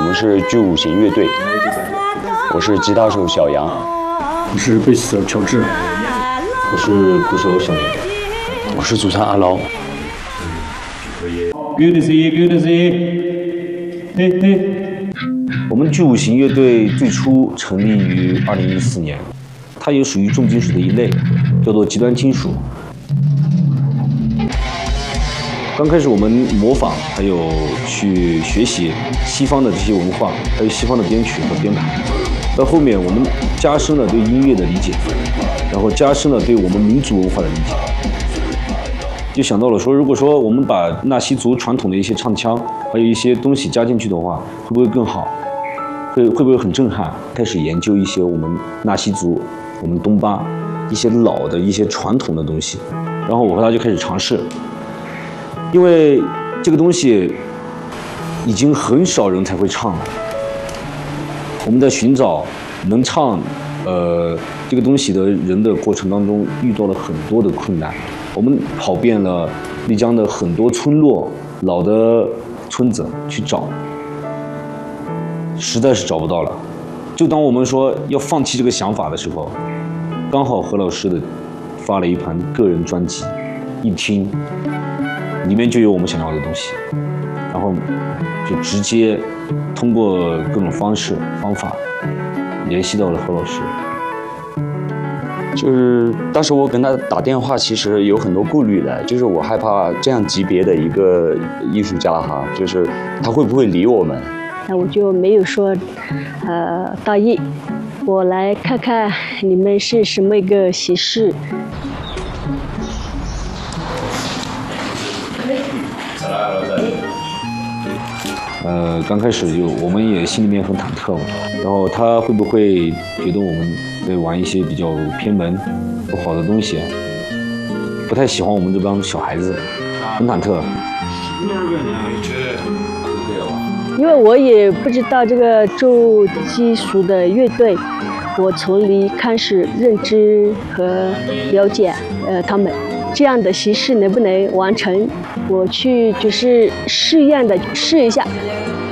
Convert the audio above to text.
们是巨五行乐队，我是吉他手小杨， 我是贝斯手乔治， 我是鼓手小林， 我是主唱阿劳。 Good to see you, good to see you. 嘿嘿。 我们巨五行乐队最初成立于2014年，它也属于重金属的一类，叫做极端金属。刚开始我们模仿，还有去学习西方的这些文化，还有西方的编曲和编排。到后面我们加深了对音乐的理解，然后加深了对我们民族文化的理解。就想到了说，如果说我们把纳西族传统的一些唱腔，还有一些东西加进去的话，会不会更好？会不会很震撼？开始研究一些我们纳西族、我们东巴一些老的一些传统的东西，然后我和他就开始尝试。因为这个东西已经很少人才会唱了，我们在寻找能唱这个东西的人的过程当中，遇到了很多的困难。我们跑遍了丽江的很多村落、老的村子去找，实在是找不到了。就当我们说要放弃这个想法的时候，刚好何老师的发了一盘个人专辑，一听里面就有我们想要的东西，然后就直接通过各种方法联系到了何老师。 就是当时我跟他打电话，其实有很多顾虑的，就是我害怕这样级别的一个艺术家哈，就是他会不会理我们？ 那我就没有说答应，我来看看你们是什么一个形式。 刚开始我们也心里面很忐忑嘛，然后他会不会觉得我们在玩一些比较偏门、不好的东西，不太喜欢我们这帮小孩子，很忐忑。 因为我也不知道这个重金属的乐队，我从零开始认知和了解他们这样的形式能不能完成，我去就是试验的试一下。